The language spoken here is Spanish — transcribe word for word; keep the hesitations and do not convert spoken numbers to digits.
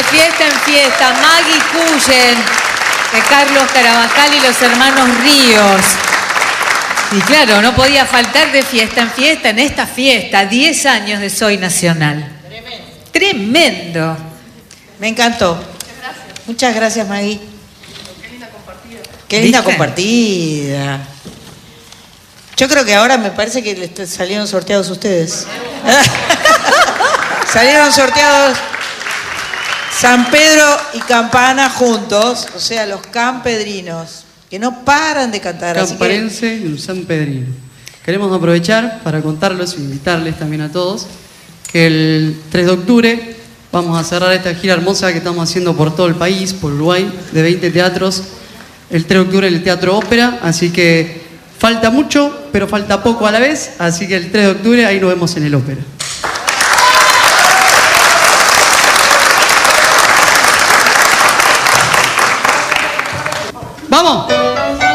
De fiesta en fiesta, Maggie Cullen, de Carlos Carabajal y los hermanos Ríos. Y claro, no podía faltar de fiesta en fiesta en esta fiesta, diez años de Soy Nacional. Tremendo. Tremendo. Me encantó. Gracias. Muchas gracias, Maggie. Qué linda compartida. Qué linda compartida. Yo creo que ahora me parece que les salieron sorteados ustedes. Salieron sorteados San Pedro y Campana juntos, o sea, los campedrinos, que no paran de cantar. Camparense y un sanpedrino. Queremos aprovechar para contarles e invitarles también a todos que el tres de octubre vamos a cerrar esta gira hermosa que estamos haciendo por todo el país, por Uruguay, de veinte teatros. El tres de octubre en el Teatro Ópera, así que falta mucho, pero falta poco a la vez, así que el tres de octubre ahí nos vemos en el Ópera. ¡Vamos!